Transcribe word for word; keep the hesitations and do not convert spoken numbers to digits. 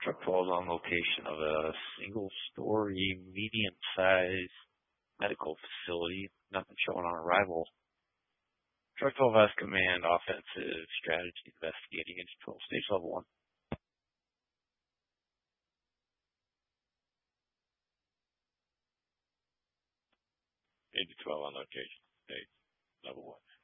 Truck twelve on location of a single-story, medium-sized medical facility. Nothing showing on arrival. Truck twelve has command, offensive strategy, investigating into twelve, stage level one. Eight to twelve on location, stage level one.